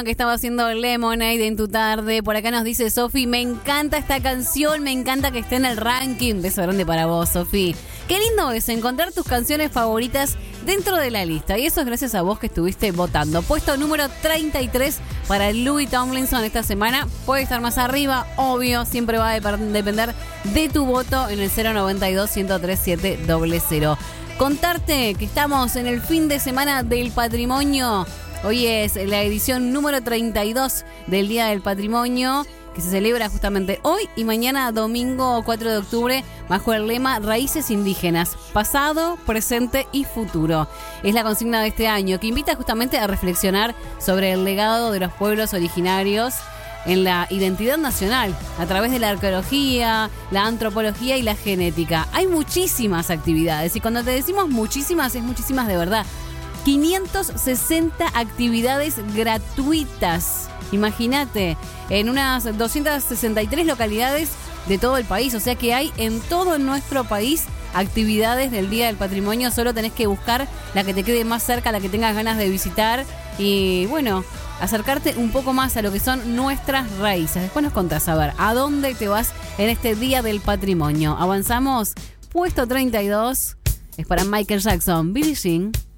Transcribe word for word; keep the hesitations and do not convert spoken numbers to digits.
Que estaba haciendo Lemonade en tu tarde. Por acá nos dice Sofi, me encanta esta canción, me encanta que esté en el ranking. Beso grande para vos, Sofi. Qué lindo es encontrar tus canciones favoritas dentro de la lista. Y eso es gracias a vos que estuviste votando. Puesto número treinta y tres para Louis Tomlinson esta semana. Puede estar más arriba, obvio. Siempre va a depender de tu voto en el cero noventa y dos, ciento tres, siete cero cero. Contarte que estamos en el fin de semana del patrimonio. Hoy es la edición número treinta y dos del Día del Patrimonio, que se celebra justamente hoy y mañana domingo cuatro de octubre bajo el lema Raíces Indígenas, pasado, presente y futuro. Es la consigna de este año que invita justamente a reflexionar sobre el legado de los pueblos originarios en la identidad nacional a través de la arqueología, la antropología y la genética. Hay muchísimas actividades y cuando te decimos muchísimas es muchísimas de verdad. quinientas sesenta actividades gratuitas. Imagínate, en unas doscientas sesenta y tres localidades de todo el país. O sea que hay en todo nuestro país actividades del Día del Patrimonio. Solo tenés que buscar la que te quede más cerca, la que tengas ganas de visitar. Y bueno, acercarte un poco más a lo que son nuestras raíces. Después nos contás, a ver, ¿a dónde te vas en este Día del Patrimonio? Avanzamos. Puesto treinta y dos es para Michael Jackson, Billie Jean.